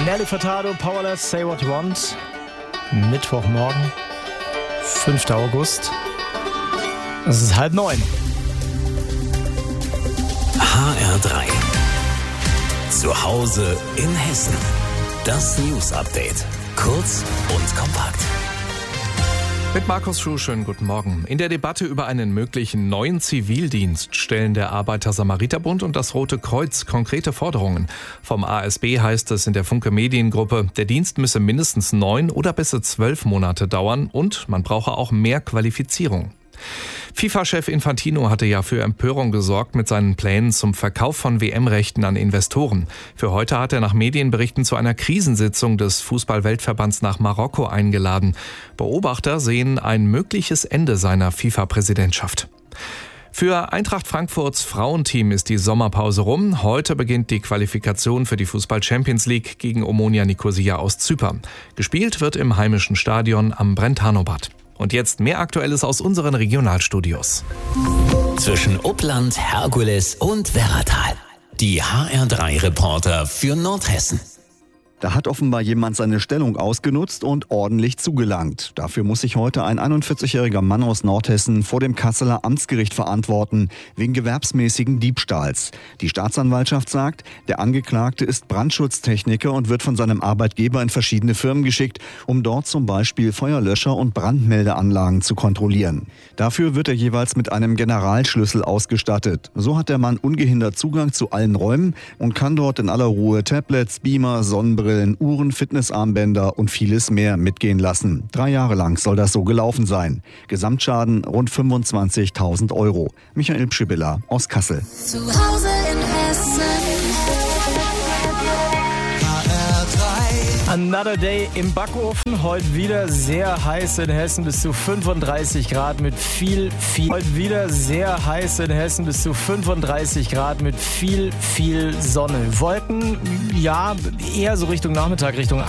Nelly Furtado, Powerless, Say What You Want. Mittwochmorgen, 5. August. Es ist 8:30. HR3. Zu Hause in Hessen. Das News Update. Kurz und kompakt. Mit Markus Schuh, schönen guten Morgen. In der Debatte über einen möglichen neuen Zivildienst stellen der Arbeiter-Samariter-Bund und das Rote Kreuz konkrete Forderungen. Vom ASB heißt es in der Funke Mediengruppe, der Dienst müsse mindestens 9 oder bis zu 12 Monate dauern und man brauche auch mehr Qualifizierung. FIFA-Chef Infantino hatte ja für Empörung gesorgt mit seinen Plänen zum Verkauf von WM-Rechten an Investoren. Für heute hat er nach Medienberichten zu einer Krisensitzung des Fußball-Weltverbands nach Marokko eingeladen. Beobachter sehen ein mögliches Ende seiner FIFA-Präsidentschaft. Für Eintracht Frankfurts Frauenteam ist die Sommerpause rum. Heute beginnt die Qualifikation für die Fußball-Champions League gegen Omonia Nicosia aus Zypern. Gespielt wird im heimischen Stadion am Brentano-Bad. Und jetzt mehr Aktuelles aus unseren Regionalstudios. Zwischen Uppland, Herkules und Werratal. Die HR3-Reporter für Nordhessen. Da hat offenbar jemand seine Stellung ausgenutzt und ordentlich zugelangt. Dafür muss sich heute ein 41-jähriger Mann aus Nordhessen vor dem Kasseler Amtsgericht verantworten, wegen gewerbsmäßigen Diebstahls. Die Staatsanwaltschaft sagt, der Angeklagte ist Brandschutztechniker und wird von seinem Arbeitgeber in verschiedene Firmen geschickt, um dort zum Beispiel Feuerlöscher und Brandmeldeanlagen zu kontrollieren. Dafür wird er jeweils mit einem Generalschlüssel ausgestattet. So hat der Mann ungehindert Zugang zu allen Räumen und kann dort in aller Ruhe Tablets, Beamer, Sonnenbrillen, Uhren, Fitnessarmbänder und vieles mehr mitgehen lassen. 3 Jahre lang soll das so gelaufen sein. Gesamtschaden rund 25.000 €. Michael Pschibilla aus Kassel. Zu Hause in Hessen. Another day im Backofen. Heute wieder sehr heiß in Hessen, bis zu 35 Grad mit viel. Heute wieder sehr heiß in Hessen, bis zu 35 Grad mit viel Sonne. Wolken, ja, eher so Richtung Nachmittag, Richtung